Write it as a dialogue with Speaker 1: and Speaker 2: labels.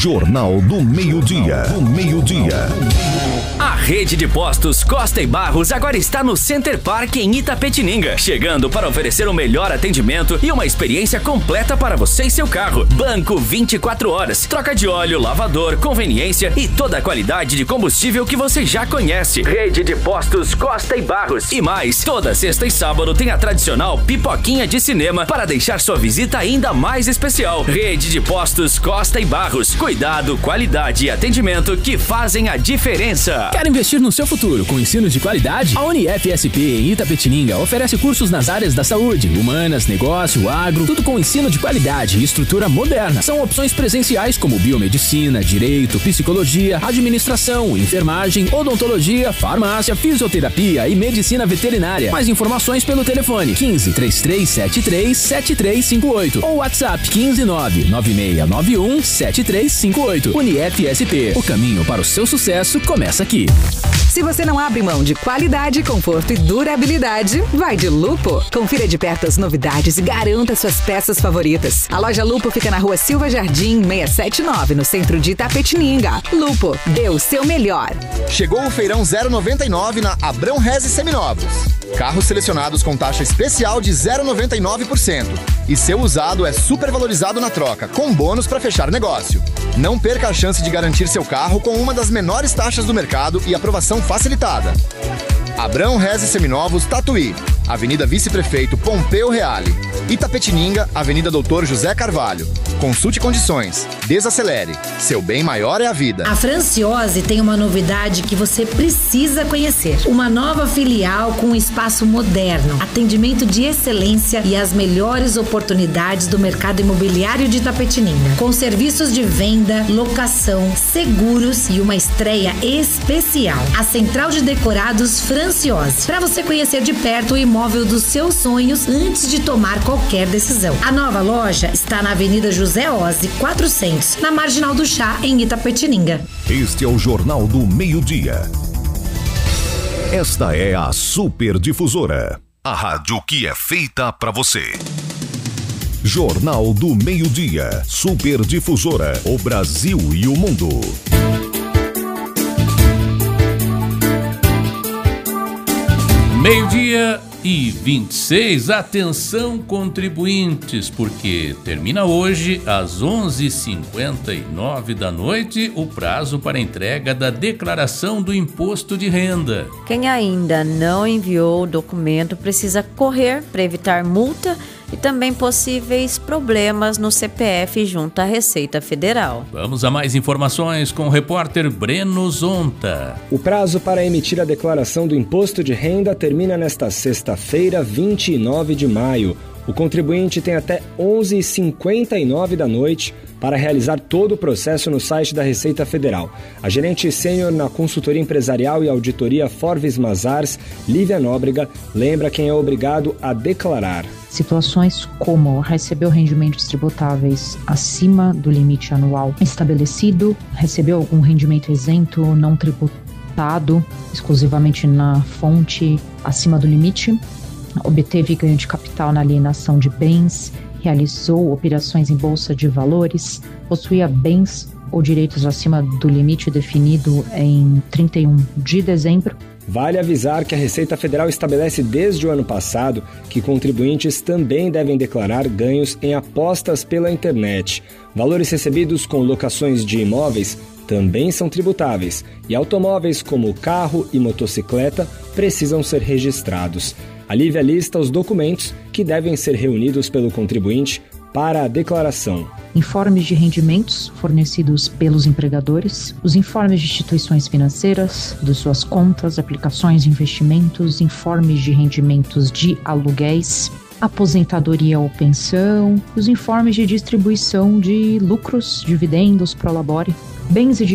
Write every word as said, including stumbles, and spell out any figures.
Speaker 1: Jornal do Meio-Dia. Do Meio-Dia.
Speaker 2: A rede de postos Costa e Barros agora está no Center Park em Itapetininga, chegando para oferecer o melhor atendimento e uma experiência completa para você e seu carro. Banco vinte e quatro horas, troca de óleo, lavador, conveniência e toda a qualidade de combustível que você já conhece. Rede de postos Costa e Barros. E mais, toda sexta e sábado tem a tradicional pipoquinha de cinema para deixar sua visita ainda mais especial. Rede de postos Costa e Barros. Cuidado, qualidade e atendimento que fazem a diferença.
Speaker 3: Quer investir no seu futuro com ensino de qualidade? A Unifsp em Itapetininga oferece cursos nas áreas da saúde, humanas, negócio, agro, tudo com ensino de qualidade e estrutura moderna. São opções presenciais como biomedicina, direito, psicologia, administração, enfermagem, odontologia, farmácia, fisioterapia e medicina veterinária. Mais informações pelo telefone quinze, três três sete três, sete três cinco oito ou WhatsApp quinze, nove nove seis nove um, sete três cinco oito. Unifsp, o caminho para o seu sucesso começa aqui.
Speaker 4: Se você não abre mão de qualidade, conforto e durabilidade, vai de Lupo. Confira de perto as novidades e garanta suas peças favoritas. A loja Lupo fica na rua Silva Jardim, seiscentos e setenta e nove, no centro de Itapetininga. Lupo, dê o seu melhor.
Speaker 5: Chegou o feirão zero noventa e nove na Abrão Reze Seminovos. Carros selecionados com taxa especial de zero vírgula noventa e nove por cento. E seu usado é super valorizado na troca, com bônus para fechar negócio. Não perca a chance de garantir seu carro com uma das menores taxas do mercado e aprovação facilitada. Abrão Reze Seminovos, Tatuí. Avenida Vice-Prefeito Pompeu Reale. Itapetininga, Avenida Doutor José Carvalho. Consulte condições. Desacelere. Seu bem maior é a vida.
Speaker 6: A Franciose tem uma novidade que você precisa conhecer. Uma nova filial com um espaço moderno, atendimento de excelência e as melhores oportunidades do mercado imobiliário de Itapetininga. Com serviços de venda, locação, seguros e uma estreia especial. A Central de Decorados Franciose. Para você conhecer de perto o imóvel dos seus sonhos antes de tomar qualquer decisão. A nova loja está na Avenida José Ozzi, quatrocentos, na Marginal do Chá, em Itapetininga.
Speaker 1: Este é o Jornal do Meio-Dia. Esta é a Super Difusora, a rádio que é feita para você. Jornal do Meio-Dia, Super Difusora, o Brasil e o mundo.
Speaker 7: Meio-dia e vinte e seis, atenção contribuintes, porque termina hoje às onze e cinquenta e nove da noite o prazo para entrega da declaração do imposto de renda.
Speaker 8: Quem ainda não enviou o documento precisa correr para evitar multa e também possíveis problemas no C P F junto à Receita Federal.
Speaker 7: Vamos a mais informações com o repórter Breno Zonta.
Speaker 9: O prazo para emitir a declaração do imposto de renda termina nesta sexta-feira, vinte e nove de maio. O contribuinte tem até onze e cinquenta e nove da noite para realizar todo o processo no site da Receita Federal. A gerente sênior na consultoria empresarial e auditoria Forvis Mazars, Lívia Nóbrega, lembra quem é obrigado a declarar.
Speaker 10: Situações como recebeu rendimentos tributáveis acima do limite anual estabelecido, recebeu algum rendimento isento não tributado exclusivamente na fonte acima do limite, obteve ganho de capital na alienação de bens, realizou operações em bolsa de valores, possuía bens ou direitos acima do limite definido em trinta e um de dezembro.
Speaker 9: Vale avisar que a Receita Federal estabelece desde o ano passado que contribuintes também devem declarar ganhos em apostas pela internet. Valores recebidos com locações de imóveis também são tributáveis e automóveis como carro e motocicleta precisam ser registrados. A Lívia lista os documentos que devem ser reunidos pelo contribuinte para a declaração.
Speaker 10: Informes de rendimentos fornecidos pelos empregadores, os informes de instituições financeiras, de suas contas, aplicações de investimentos, informes de rendimentos de aluguéis, aposentadoria ou pensão, os informes de distribuição de lucros, dividendos, prolabore, bens e